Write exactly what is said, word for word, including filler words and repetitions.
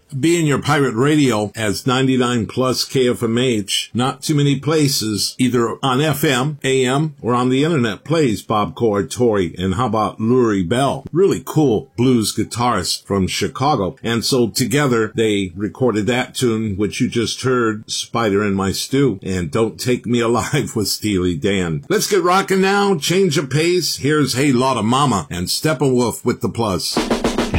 Being your pirate radio as ninety-nine plus K F M H, not too many places, either on F M, A M, or on the internet plays Bob Corritore. And how about Lurie Bell? Really cool blues guitarist from Chicago. And so together they recorded that tune, which you just heard, Spider in My Stew, and Don't Take Me Alive with Steely Dan. Let's get rocking now, change of pace. Here's Hey Lotta Mama and Steppenwolf with the Plus.